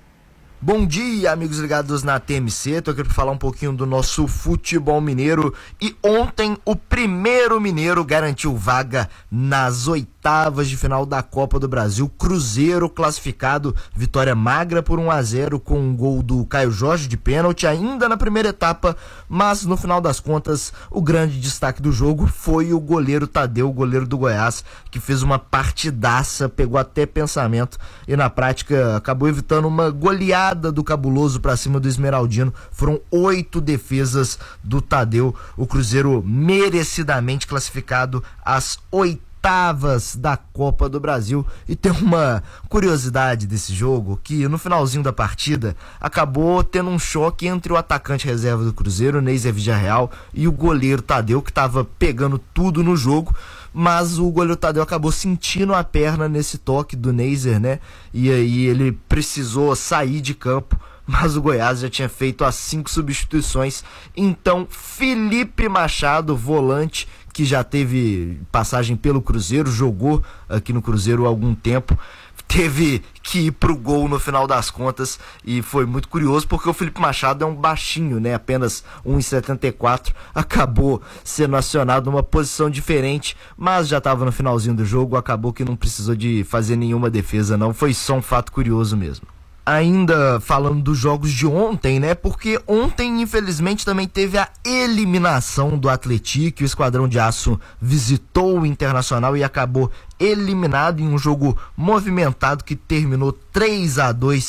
Bom dia, amigos ligados na T M C. Tô aqui para falar um pouquinho do nosso futebol mineiro. E ontem o primeiro mineiro garantiu vaga nas oitavas de final da Copa do Brasil. Cruzeiro classificado, vitória magra por um a zero com um gol do Caio Jorge de pênalti ainda na primeira etapa, mas no final das contas o grande destaque do jogo foi o goleiro Tadeu, o goleiro do Goiás, que fez uma partidaça, pegou até pensamento e na prática acabou evitando uma goleada do Cabuloso para cima do Esmeraldino. Foram oito defesas do Tadeu. O Cruzeiro merecidamente classificado às oitavas da Copa do Brasil. E tem uma curiosidade desse jogo, que no finalzinho da partida acabou tendo um choque entre o atacante reserva do Cruzeiro, Neiser Villarreal, e o goleiro Tadeu, que estava pegando tudo no jogo. Mas o goleiro Tadeu acabou sentindo a perna nesse toque do Neiser, né? E aí ele precisou sair de campo, mas o Goiás já tinha feito as cinco substituições. Então, Felipe Machado, volante, que já teve passagem pelo Cruzeiro, jogou aqui no Cruzeiro há algum tempo, teve que ir pro gol no final das contas, e foi muito curioso porque o Felipe Machado é um baixinho, né? Apenas um e setenta e quatro, acabou sendo acionado numa posição diferente, mas já estava no finalzinho do jogo, acabou que não precisou de fazer nenhuma defesa não, foi só um fato curioso mesmo. Ainda falando dos jogos de ontem, né? Porque ontem, infelizmente, também teve a eliminação do Atlético. O Esquadrão de Aço visitou o Internacional e acabou eliminado em um jogo movimentado que terminou três a dois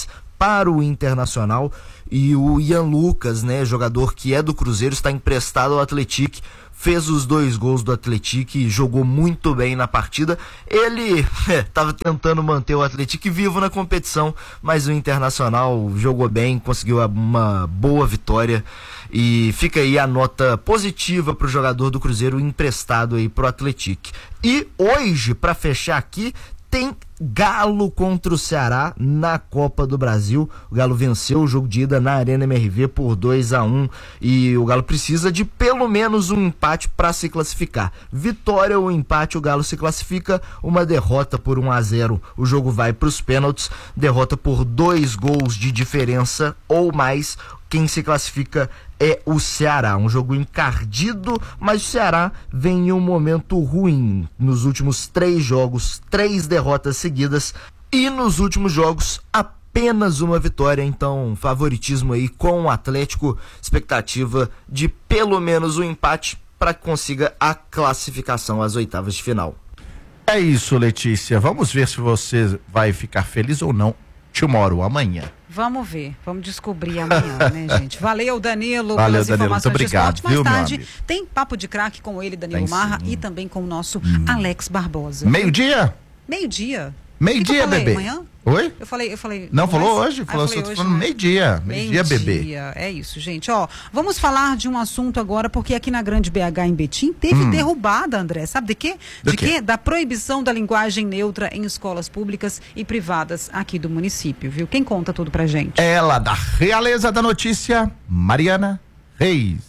para o Internacional. E o Ian Lucas, né, jogador que é do Cruzeiro, está emprestado ao Atlético. Fez os dois gols do Atlético e jogou muito bem na partida. Ele estava tentando manter o Atlético vivo na competição, mas o Internacional jogou bem, conseguiu uma boa vitória. E fica aí a nota positiva para o jogador do Cruzeiro emprestado aí pro Atlético. E hoje, para fechar aqui, tem Galo contra o Ceará na Copa do Brasil. O Galo venceu o jogo de ida na Arena M R V por dois a um e o Galo precisa de pelo menos um empate para se classificar. Vitória ou empate, o Galo se classifica. Uma derrota por um a zero, o jogo vai para os pênaltis. Derrota por dois gols de diferença ou mais, quem se classifica é o Ceará. Um jogo encardido, mas o Ceará vem em um momento ruim. Nos últimos três jogos, três derrotas seguidas, e nos últimos jogos, apenas uma vitória. Então, favoritismo aí com o Atlético, expectativa de pelo menos um empate para que consiga a classificação às oitavas de final. É isso, Letícia. Vamos ver se você vai ficar feliz ou não tomorrow, amanhã. Vamos ver, vamos descobrir amanhã, né, gente? Valeu, Danilo, Valeu, pelas Danilo, informações muito obrigado, de esporte. Mais viu, tarde tem Papo de Craque com ele, Danilo Tem Marra, sim. e também com o nosso hum. Alex Barbosa. Meio-dia? Meio-dia. Meio-dia, bebê. Amanhã? Oi? Eu falei, eu falei. Não, falou mas... hoje? Ah, Falou, falei só tô hoje, falando né? meio-dia. Meio-dia, bebê. É isso, gente. Ó, vamos falar de um assunto agora, porque aqui na Grande B H, em Betim, teve hum. derrubada, André. Sabe de quê? Do de quê? quê? Da proibição da linguagem neutra em escolas públicas e privadas aqui do município, viu? Quem conta tudo pra gente? Ela, da Realeza da Notícia, Mariana Reis.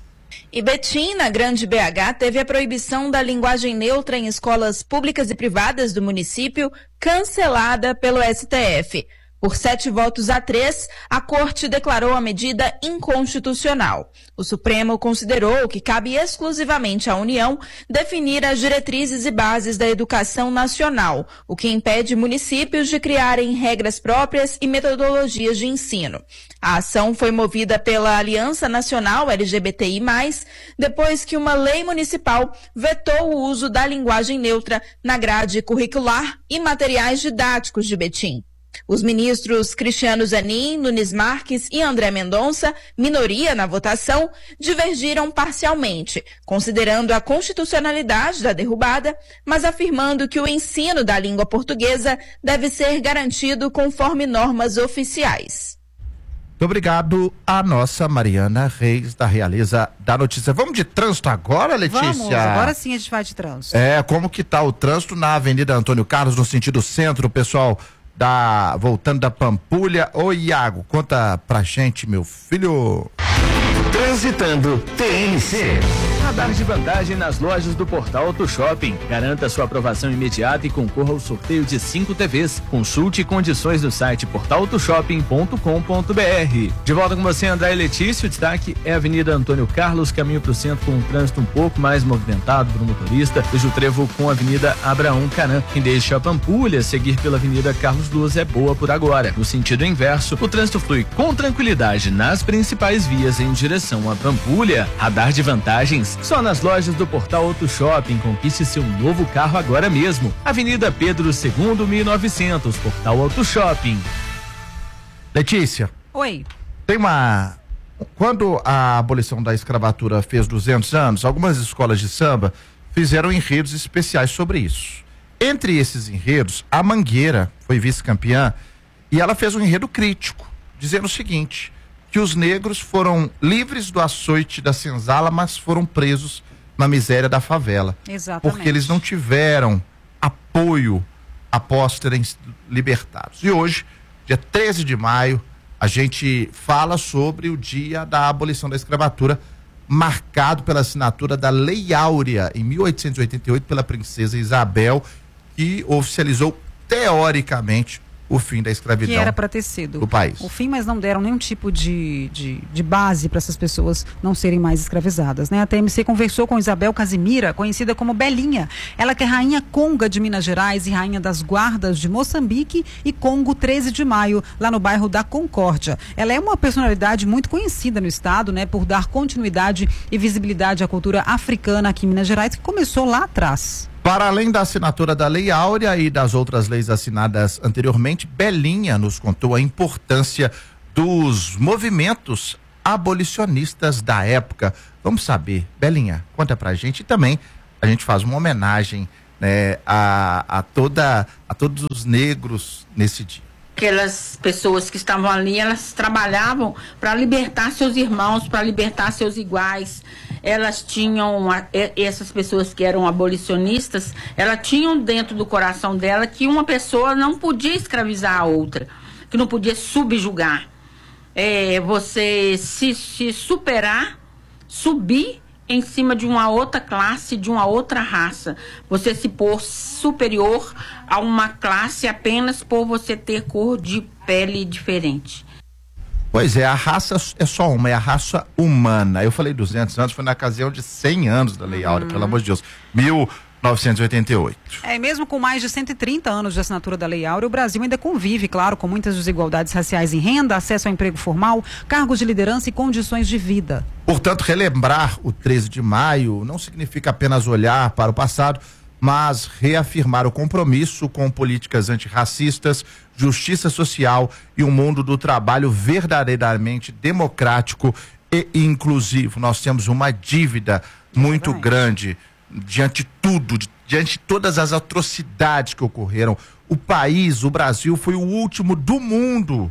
E Betim, na Grande B H, teve a proibição da linguagem neutra em escolas públicas e privadas do município cancelada pelo S T F. Por sete votos a três, a Corte declarou a medida inconstitucional. O Supremo considerou que cabe exclusivamente à União definir as diretrizes e bases da educação nacional, o que impede municípios de criarem regras próprias e metodologias de ensino. A ação foi movida pela Aliança Nacional L G B T I mais, depois que uma lei municipal vetou o uso da linguagem neutra na grade curricular e materiais didáticos de Betim. Os ministros Cristiano Zanin, Nunes Marques e André Mendonça, minoria na votação, divergiram parcialmente, considerando a constitucionalidade da derrubada, mas afirmando que o ensino da língua portuguesa deve ser garantido conforme normas oficiais. Muito obrigado a nossa Mariana Reis, da Realeza da Notícia. Vamos de trânsito agora, Letícia? Vamos, agora sim a gente vai de trânsito. É, como que tá o trânsito na Avenida Antônio Carlos, no sentido centro, pessoal? Da, voltando da Pampulha. Ô Iago, conta pra gente, meu filho. Transitando T N C. Radar de vantagem nas lojas do Portal Auto Shopping. Garanta sua aprovação imediata e concorra ao sorteio de cinco T Vs. Consulte condições no site portal auto shopping ponto com ponto b r. De volta com você, André e Letícia. O destaque é a Avenida Antônio Carlos, caminho para o centro com um trânsito um pouco mais movimentado para o motorista. Veja o trevo com a Avenida Abraão Canan. Quem deixa a Pampulha seguir pela Avenida Carlos Luz é boa por agora. No sentido inverso, o trânsito flui com tranquilidade nas principais vias em direção à Pampulha. Radar de vantagens só nas lojas do Portal Auto Shopping. Conquiste seu novo carro agora mesmo. Avenida Pedro segundo, mil e novecentos, Portal Auto Shopping. Letícia. Oi. Tem uma... Quando a abolição da escravatura fez duzentos anos, algumas escolas de samba fizeram enredos especiais sobre isso. Entre esses enredos, a Mangueira foi vice-campeã e ela fez um enredo crítico, dizendo o seguinte: que os negros foram livres do açoite da senzala, mas foram presos na miséria da favela. Exatamente. Porque eles não tiveram apoio após terem sido libertados. E hoje, dia treze de maio, a gente fala sobre o dia da abolição da escravatura, marcado pela assinatura da Lei Áurea, em mil oitocentos e oitenta e oito, pela princesa Isabel, que oficializou, teoricamente, o fim da escravidão. Que era para ter sido do país. O fim, mas não deram nenhum tipo de, de, de base para essas pessoas não serem mais escravizadas, né? A T M C conversou com Isabel Casimira, conhecida como Belinha. Ela que é rainha Conga de Minas Gerais e rainha das guardas de Moçambique e Congo treze de maio, lá no bairro da Concórdia. Ela é uma personalidade muito conhecida no estado, né? Por dar continuidade e visibilidade à cultura africana aqui em Minas Gerais, que começou lá atrás. Para além da assinatura da Lei Áurea e das outras leis assinadas anteriormente, Belinha nos contou a importância dos movimentos abolicionistas da época. Vamos saber, Belinha, conta pra gente. E também a gente faz uma homenagem, né, a, a, toda, a todos os negros nesse dia. Aquelas pessoas que estavam ali, elas trabalhavam para libertar seus irmãos, para libertar seus iguais. Elas tinham, essas pessoas que eram abolicionistas, elas tinham dentro do coração dela que uma pessoa não podia escravizar a outra, que não podia subjugar. É, você se, se superar, subir em cima de uma outra classe, de uma outra raça. Você se pôr superior a uma classe apenas por você ter cor de pele diferente. Pois é, a raça é só uma, é a raça humana. Eu falei duzentos anos, foi na ocasião de cem anos da Lei Áurea, uhum. Pelo amor de Deus. mil novecentos e oitenta e oito. É, mesmo com mais de cento e trinta anos de assinatura da Lei Áurea, o Brasil ainda convive, claro, com muitas desigualdades raciais em renda, acesso ao emprego formal, cargos de liderança e condições de vida. Portanto, relembrar o treze de maio não significa apenas olhar para o passado, mas reafirmar o compromisso com políticas antirracistas, justiça social e um mundo do trabalho verdadeiramente democrático e inclusivo. Nós temos uma dívida muito Exatamente. grande diante de tudo, diante de todas as atrocidades que ocorreram. O país, o Brasil, foi o último do mundo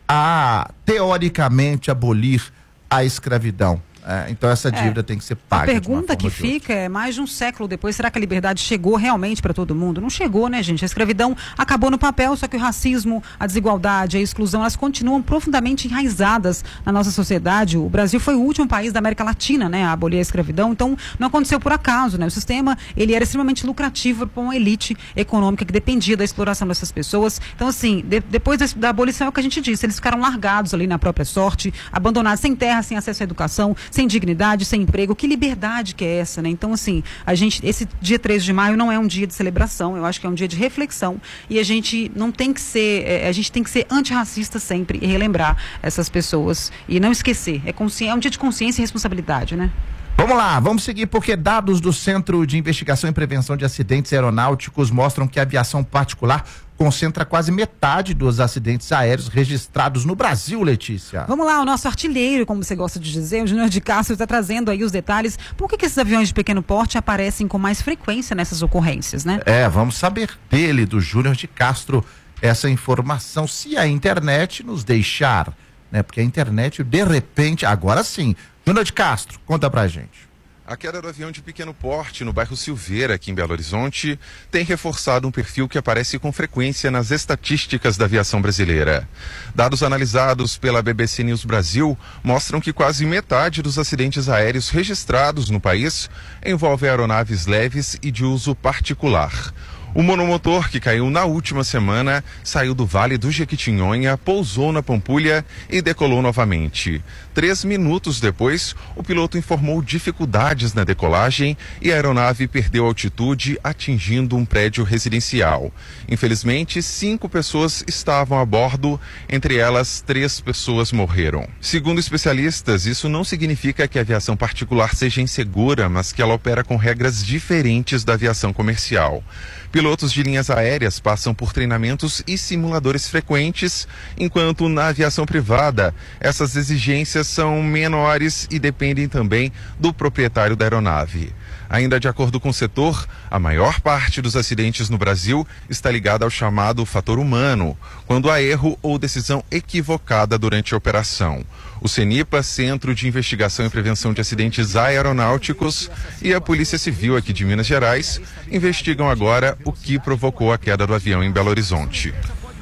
a, teoricamente, abolir a escravidão. É, então essa dívida é, tem que ser paga. A pergunta que fica é, mais de um século depois, será que a liberdade chegou realmente para todo mundo? Não chegou, né, gente? A escravidão acabou no papel, só que o racismo, a desigualdade, a exclusão, elas continuam profundamente enraizadas na nossa sociedade. O Brasil foi o último país da América Latina, né, a abolir a escravidão, então não aconteceu por acaso, né? O sistema, ele era extremamente lucrativo para uma elite econômica que dependia da exploração dessas pessoas. Então, assim, de, depois da, da abolição é o que a gente disse, eles ficaram largados ali na própria sorte, abandonados sem terra, sem acesso à educação, sem dignidade, sem emprego. Que liberdade que é essa, né? Então, assim, a gente, esse dia treze de maio não é um dia de celebração, eu acho que é um dia de reflexão e a gente não tem que ser, é, a gente tem que ser antirracista sempre e relembrar essas pessoas e não esquecer. É, consci... é um dia de consciência e responsabilidade, né? Vamos lá, vamos seguir, porque dados do Centro de Investigação e Prevenção de Acidentes Aeronáuticos mostram que a aviação particular concentra quase metade dos acidentes aéreos registrados no Brasil, Letícia. Vamos lá, o nosso artilheiro, como você gosta de dizer, o Júnior de Castro, está trazendo aí os detalhes. Por que que esses aviões de pequeno porte aparecem com mais frequência nessas ocorrências, né? É, vamos saber dele, do Júnior de Castro, essa informação, se a internet nos deixar, né? Porque a internet, de repente, agora sim. Júnior de Castro, conta pra gente. A queda do avião de pequeno porte no bairro Silveira, aqui em Belo Horizonte, tem reforçado um perfil que aparece com frequência nas estatísticas da aviação brasileira. Dados analisados pela B B C News Brasil mostram que quase metade dos acidentes aéreos registrados no país envolvem aeronaves leves e de uso particular. O monomotor que caiu na última semana saiu do Vale do Jequitinhonha, pousou na Pampulha e decolou novamente. Três minutos depois, o piloto informou dificuldades na decolagem e a aeronave perdeu altitude, atingindo um prédio residencial. Infelizmente, cinco pessoas estavam a bordo, entre elas, três pessoas morreram. Segundo especialistas, isso não significa que a aviação particular seja insegura, mas que ela opera com regras diferentes da aviação comercial. Pilotos de linhas aéreas passam por treinamentos e simuladores frequentes, enquanto na aviação privada essas exigências são menores e dependem também do proprietário da aeronave. Ainda de acordo com o setor, a maior parte dos acidentes no Brasil está ligada ao chamado fator humano, quando há erro ou decisão equivocada durante a operação. O CENIPA, Centro de Investigação e Prevenção de Acidentes Aeronáuticos, e a Polícia Civil aqui de Minas Gerais investigam agora o que provocou a queda do avião em Belo Horizonte.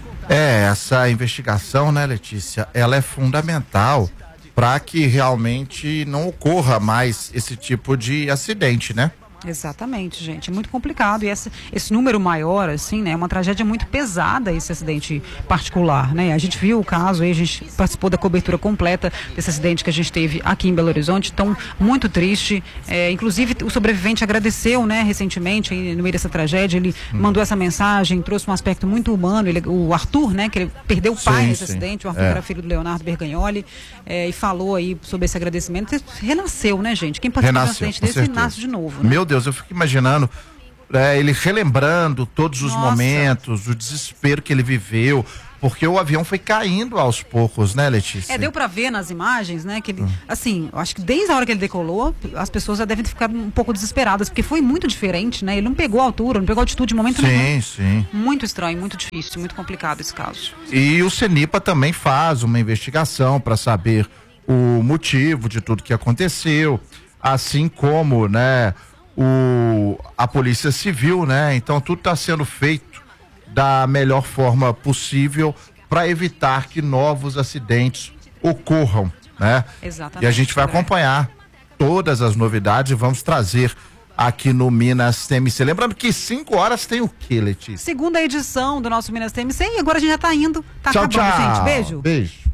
É, essa investigação, né, Letícia, ela é fundamental para que realmente não ocorra mais esse tipo de acidente, né? Exatamente, gente, é muito complicado e esse, esse número maior, assim, né, é uma tragédia muito pesada esse acidente particular, né, a gente viu o caso aí, a gente participou da cobertura completa desse acidente que a gente teve aqui em Belo Horizonte, então, muito triste, é, inclusive o sobrevivente agradeceu, né, recentemente, aí, no meio dessa tragédia, ele hum. mandou essa mensagem, trouxe um aspecto muito humano, ele, o Arthur, né, que ele perdeu o pai sim, nesse sim. acidente, o Arthur é. era filho do Leonardo Bergagnoli, é, e falou aí sobre esse agradecimento, renasceu, né, gente, quem participou de um acidente desse, certeza. nasce de novo, né? Meu Deus, eu fico imaginando é, ele relembrando todos os Nossa. momentos, o desespero que ele viveu, porque o avião foi caindo aos poucos, né, Letícia? É, deu pra ver nas imagens, né, que ele, assim, eu acho que desde a hora que ele decolou, as pessoas já devem ter ficado um pouco desesperadas, porque foi muito diferente, né, ele não pegou a altura, não pegou a altitude de momento nenhum. Sim, sim. Muito estranho, muito difícil, muito complicado esse caso. E o CENIPA também faz uma investigação para saber o motivo de tudo que aconteceu, assim como, né, o, a Polícia Civil, né, então tudo está sendo feito da melhor forma possível para evitar que novos acidentes ocorram, né? Exatamente. E a gente vai acompanhar todas as novidades e vamos trazer aqui no Minas T M C. Lembrando que cinco horas tem o quê, Letícia? Segunda edição do nosso Minas T M C e agora a gente já tá indo. Tá Tchau, acabando, tchau. gente. Beijo. Beijo.